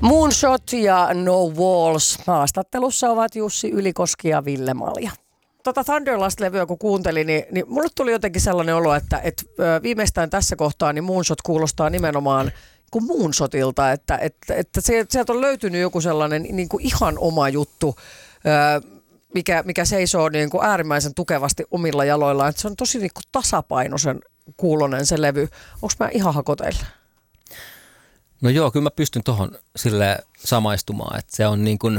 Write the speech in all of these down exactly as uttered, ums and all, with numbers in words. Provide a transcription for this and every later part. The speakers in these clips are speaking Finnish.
Moonshot ja No Walls. Haastattelussa ovat Jussi Ylikoski ja Ville Malja. Tota Thunderlust-levyä kun kuuntelin, niin, niin mulle tuli jotenkin sellainen olo, että et, viimeistään tässä kohtaa niin Moonshot kuulostaa nimenomaan kuin Moonshotilta, että, että, että sieltä on löytynyt joku sellainen niin kuin ihan oma juttu, mikä, mikä seisoo niin kuin äärimmäisen tukevasti omilla jaloillaan. Että se on tosi niin kuin tasapainoisen kuulonen se levy. Onko mä ihan hakoteilla? No joo, kyllä mä pystyn tuohon sille samaistumaan, että se on niin kuin,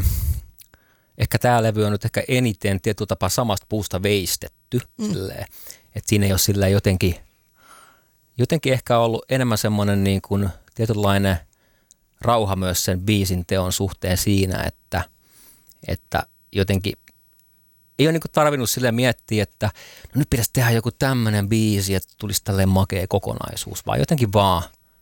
ehkä tämä levy on nyt ehkä eniten tietyllä tapaa samasta puusta veistetty, mm. silleen, että siinä ei ole silleen jotenkin, jotenkin ehkä ollut enemmän semmoinen niin kuin tietynlainen rauha myös sen biisin teon suhteen siinä, että, että jotenkin ei ole niin kuin tarvinnut silleen miettiä, että no nyt pitäisi tehdä joku tämmöinen biisi, että tulisi tälleen makea kokonaisuus, vaan jotenkin vaan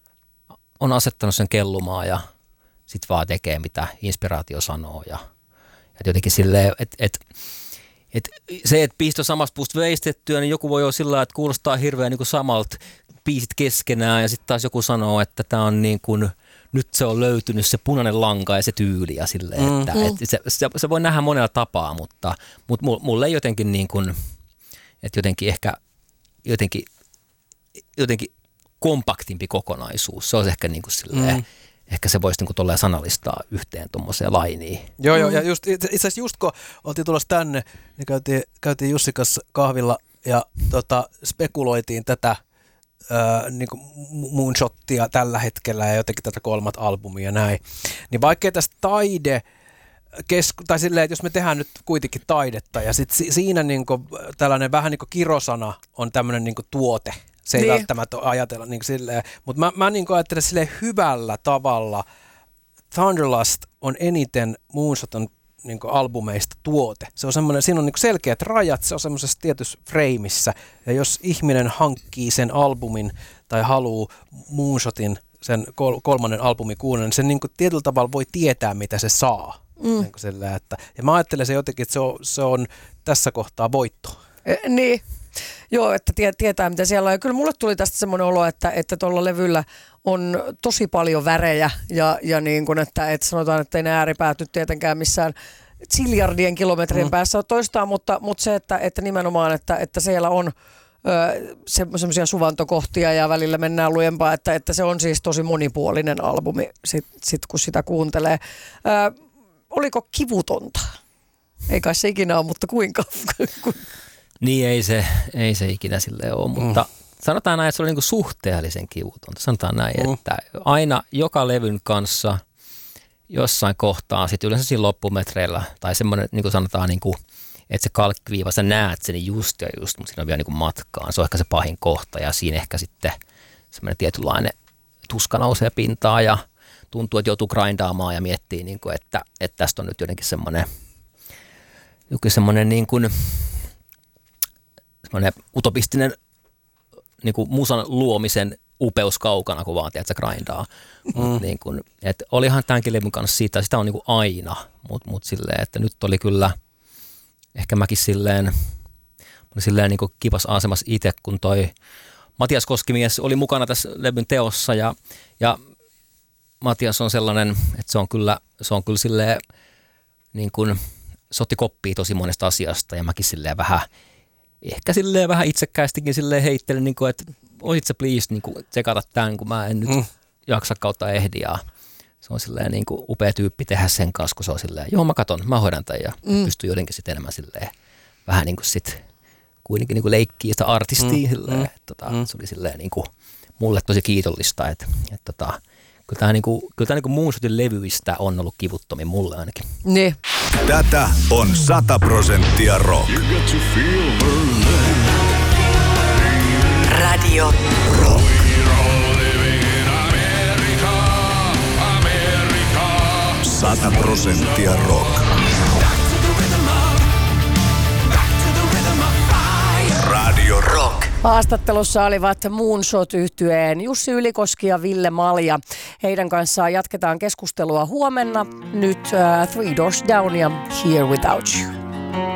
on asettanut sen kellumaan ja sitten vaan tekee, mitä inspiraatio sanoo. Ja, ja jotenkin silleen, että et, et se, että biisit on samasta puusta veistettyä, niin joku voi olla sillä lailla, että kuulostaa hirveän niin kuin samalta biisit keskenään. Ja sitten taas joku sanoo, että tämä on niin kuin, nyt se on löytynyt se punainen lanka ja se tyyli. Ja silleen, mm. että, et se, se, se voi nähdä monella tapaa, mutta, mutta mulle jotenkin niin kuin, että jotenkin ehkä jotenkin, jotenkin kompaktimpi kokonaisuus. Se on ehkä niin kuin silleen, mm. ehkä se voisi niin kuin sanallistaa yhteen tuommoiseen lainiin. Joo, joo, ja just, itse asiassa just kun oltiin tulossa tänne, niin käytiin, käytiin Jussin kanssa kahvilla ja tota, spekuloitiin tätä ää, niin kuin Moonshottia tällä hetkellä ja jotenkin tätä kolmat albumia ja näin. Niin vaikkei tästä taide, kesku, tai silleen, että jos me tehdään nyt kuitenkin taidetta ja sit si, siinä niin kuin, tällainen vähän niin kuin kirosana on tämmöinen niin kuin tuote. Se ei niin välttämättä ajatella niin silleen, mutta mä, mä niin ajattelen silleen hyvällä tavalla. Thunderlust on eniten Moonshotin niin albumeista tuote. Se on semmoinen, siinä on niin selkeät rajat, se on semmoisessa tietyssä freimissä. Ja jos ihminen hankkii sen albumin tai haluaa Moonshotin, sen kol- kolmannen albumin kuunnella, niin se niin tietyllä tavalla voi tietää, mitä se saa. Mm. Niin silleen, että, ja mä ajattelen se jotenkin, että se on, se on tässä kohtaa voitto. E, niin. Joo, että tietää mitä siellä on. Ja kyllä mulle tuli tästä semmoinen olo, että että tuolla levyllä on tosi paljon värejä ja, ja niin kuin, että, että sanotaan, että ei ne ääripäät nyt tietenkään missään ziljardien kilometrien mm. päässä ole toistaan, mutta, mutta se, että, että nimenomaan, että, että siellä on se, semmoisia suvantokohtia ja välillä mennään lujempaa, että, että se on siis tosi monipuolinen albumi sit, sit kun sitä kuuntelee. Ö, oliko kivutonta? Ei kai se ikinä ole, mutta kuinka? Niin ei se, ei se ikinä silleen ole, mutta mm. sanotaan näin, että se oli niinku suhteellisen kivutonta. Sanotaan näin, mm. että aina joka levyn kanssa jossain kohtaa, sitten yleensä siinä loppumetreillä, tai semmoinen, niin kuin sanotaan, niin kuin, että se kalkkiviiva, sä näet sen just ja just, mutta siinä on vielä niin kuin matkaan. Se on ehkä se pahin kohta, ja siinä ehkä sitten semmoinen tietynlainen tuska nousee pintaan, ja tuntuu, että joutuu grindaamaan ja miettii, niin kuin, että, että tästä on nyt jotenkin semmoinen, joku semmoinen niin kuin semmoinen utopistinen niin kuin musan luomisen upeus kaukana, kun vaan tiedät, että se grindaa. Mm. Niin kuin, et olihan tämänkin levyn kanssa siitä, sitä on niin kuin aina, mutta mut silleen, että nyt oli kyllä, ehkä mäkin silleen, silleen niin kuin kivas asemassa itse, kun toi Matias Koskimies oli mukana tässä levyn teossa, ja, ja Matias on sellainen, että se on kyllä, se on kyllä silleen, niin kuin, se otti koppia tosi monesta asiasta, ja mäkin silleen vähän, ehkä silleen vähän itsekkäästikin silleen heittelen, niin kuin, että olit sä please niin kuin tsekata tämän, kun mä en nyt mm. jaksa kautta ehdi. Ja se on silleen niin kuin upea tyyppi tehdä sen kanssa, kun se on silleen, joo mä katon, mä hoidan tämän ja mm. pystyy jotenkin sitten enemmän silleen vähän niin kuin sit kuitenkin niin kuin leikkii sitä artistia. Mm. Silleen, että, tota, mm. se oli silleen niin kuin mulle tosi kiitollista, että, että tota, kyllä tämä niinku, niinku Moonshotin levyistä on ollut kivuttomin mulle ainakin. Niin. Tätä on sata prosenttia rock. Radio Rock. Sata prosenttia rock. Radio Rock. Haastattelussa olivat Moonshot-yhtyeen Jussi Ylikoski ja Ville Malja. Heidän kanssaan jatketaan keskustelua huomenna. Nyt uh, Three Doors Down ja Here Without You.